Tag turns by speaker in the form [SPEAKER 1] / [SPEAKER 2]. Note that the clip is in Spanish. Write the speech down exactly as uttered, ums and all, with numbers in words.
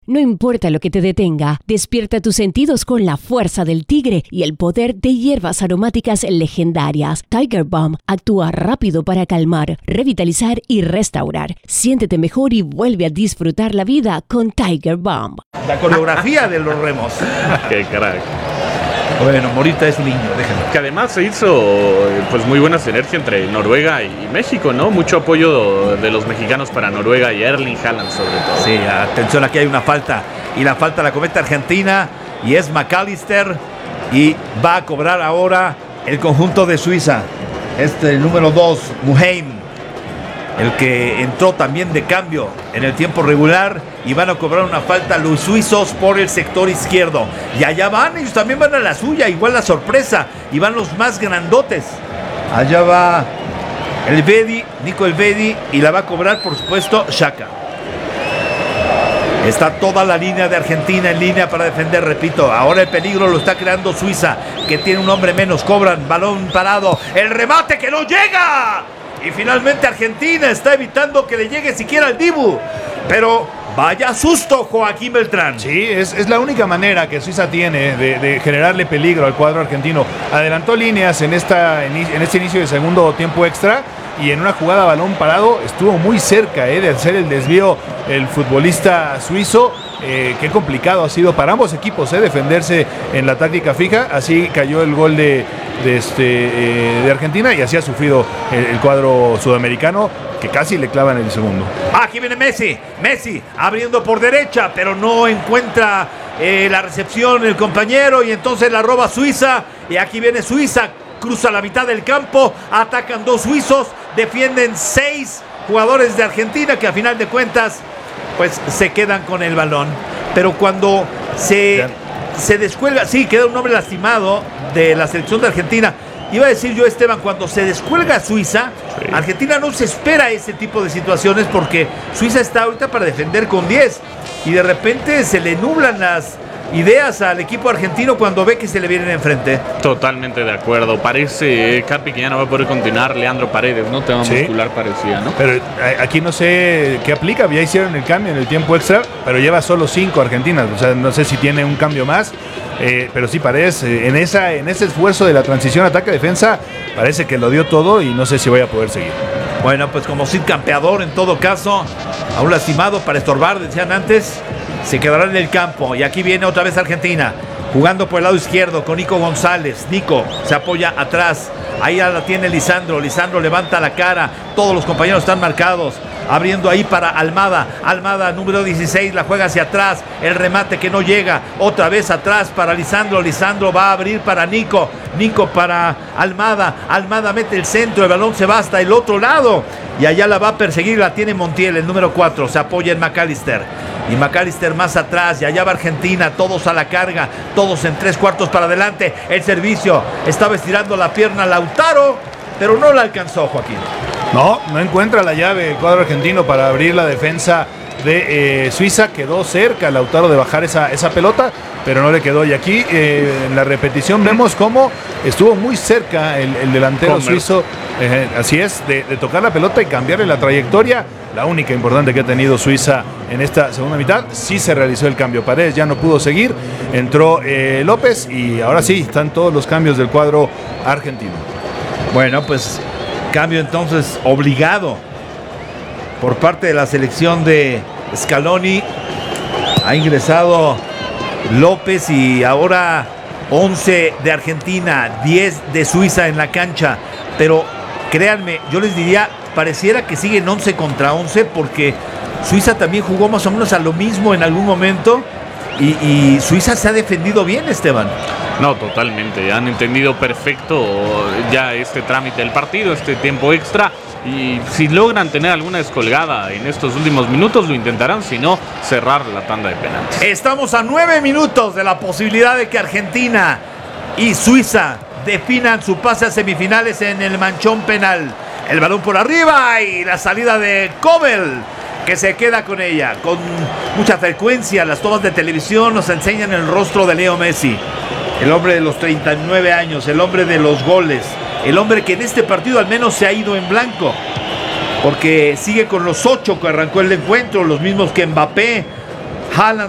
[SPEAKER 1] No importa lo que te detenga, despierta tus sentidos con la fuerza del tigre y el poder de hierbas aromáticas legendarias. Tiger Balm actúa rápido para calmar, revitalizar y restaurar. Siéntete mejor y vuelve a disfrutar la vida con Tiger Balm.
[SPEAKER 2] La coreografía de los remos.
[SPEAKER 3] Qué crack.
[SPEAKER 2] Bueno, Morita es un niño, déjenlo.
[SPEAKER 3] Que además se hizo pues muy buena sinergia entre Noruega y México, ¿no? Mucho apoyo de los mexicanos para Noruega y Erling Haaland sobre todo.
[SPEAKER 2] Sí, atención, aquí hay una falta. Y la falta la comete Argentina y es McAllister. Y va a cobrar ahora el conjunto de Suiza. Este, el número dos, Muheim. El que entró también de cambio en el tiempo regular. Y van a cobrar una falta los suizos por el sector izquierdo. Y allá van, ellos también van a la suya. Igual la sorpresa. Y van los más grandotes. Allá va Elvedi, Nico Elvedi. Y la va a cobrar, por supuesto, Xhaka. Está toda la línea de Argentina en línea para defender, repito. Ahora el peligro lo está creando Suiza, que tiene un hombre menos. Cobran, balón parado. El remate que no llega. Y finalmente Argentina está evitando que le llegue siquiera al Dibu. Pero vaya susto, Joaquín Beltrán.
[SPEAKER 4] Sí, es, es la única manera que Suiza tiene de, de generarle peligro al cuadro argentino. Adelantó líneas en, esta, en este inicio de segundo tiempo extra. Y en una jugada a balón parado estuvo muy cerca eh, de hacer el desvío el futbolista suizo. Eh, qué complicado ha sido para ambos equipos eh, defenderse en la táctica fija. Así cayó el gol de, de, este, eh, de Argentina y así ha sufrido el, el cuadro sudamericano, que casi le clavan el segundo.
[SPEAKER 2] Aquí viene Messi, Messi abriendo por derecha, pero no encuentra eh, la recepción el compañero y entonces la roba Suiza. Y aquí viene Suiza, cruza la mitad del campo, atacan dos suizos, defienden seis jugadores de Argentina que a final de cuentas pues se quedan con el balón. Pero cuando se, se descuelga, sí, queda un hombre lastimado de la selección de Argentina. Iba a decir yo, Esteban, cuando se descuelga Suiza, sí. Argentina no se espera ese tipo de situaciones porque Suiza está ahorita para defender con diez y de repente se le nublan las ideas al equipo argentino cuando ve que se le vienen enfrente.
[SPEAKER 3] Totalmente de acuerdo. Parece, eh, Capi, que ya no va a poder continuar Leandro Paredes, ¿no? Tema sí. muscular parecía, ¿no?
[SPEAKER 4] Pero aquí no sé qué aplica. Ya hicieron el cambio en el tiempo extra, pero lleva solo cinco argentinas. O sea, no sé si tiene un cambio más. Eh, pero sí parece, en, esa, en ese esfuerzo de la transición ataque-defensa, parece que lo dio todo y no sé si voy a poder seguir.
[SPEAKER 2] Bueno, pues como Cid campeador en todo caso, a un lastimado para estorbar, decían antes, se quedará en el campo. Y aquí viene otra vez Argentina, jugando por el lado izquierdo con Nico González. Nico se apoya atrás, ahí ya la tiene Lisandro, Lisandro levanta la cara, todos los compañeros están marcados. Abriendo ahí para Almada, Almada número dieciséis, la juega hacia atrás, el remate que no llega, otra vez atrás para Lisandro, Lisandro va a abrir para Nico, Nico para Almada, Almada mete el centro, el balón se va hasta el otro lado y allá la va a perseguir, la tiene Montiel, el número cuatro, se apoya en McAllister y McAllister más atrás y allá va Argentina, todos a la carga, todos en tres cuartos para adelante, el servicio, estaba estirando la pierna Lautaro, pero no la alcanzó, Joaquín.
[SPEAKER 4] No, no encuentra la llave el cuadro argentino para abrir la defensa de eh, Suiza. Quedó cerca Lautaro de bajar esa, esa pelota, pero no le quedó. Y aquí eh, en la repetición vemos cómo estuvo muy cerca el, el delantero Comer. suizo, eh, así es, de, de tocar la pelota y cambiarle la trayectoria. La única importante que ha tenido Suiza en esta segunda mitad. Sí se realizó el cambio. Paredes ya no pudo seguir. Entró eh, López y ahora sí están todos los cambios del cuadro argentino.
[SPEAKER 2] Bueno, pues cambio entonces obligado por parte de la selección de Scaloni. Ha ingresado López y ahora once de Argentina, diez de Suiza en la cancha. Pero créanme, yo les diría, pareciera que siguen once contra once porque Suiza también jugó más o menos a lo mismo en algún momento y, y Suiza se ha defendido bien, Esteban.
[SPEAKER 3] No, totalmente, han entendido perfecto ya este trámite del partido, este tiempo extra, y si logran tener alguna descolgada en estos últimos minutos lo intentarán, si no, cerrar la tanda de penales.
[SPEAKER 2] Estamos a nueve minutos de la posibilidad de que Argentina y Suiza definan su pase a semifinales en el manchón penal. El balón por arriba y la salida de Kobel, que se queda con ella. Con mucha frecuencia las tomas de televisión nos enseñan el rostro de Leo Messi. El hombre de los treinta y nueve años, el hombre de los goles, el hombre que en este partido al menos se ha ido en blanco, porque sigue con los ocho que arrancó el encuentro, los mismos que Mbappé. Haaland